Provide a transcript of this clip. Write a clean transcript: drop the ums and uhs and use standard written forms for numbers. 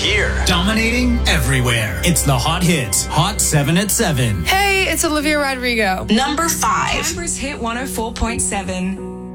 year. Dominating everywhere. It's the Hot Hits, Hot 7 at 7. Hey, it's Olivia Rodrigo. Number 5. Canberra's Hit 104.7.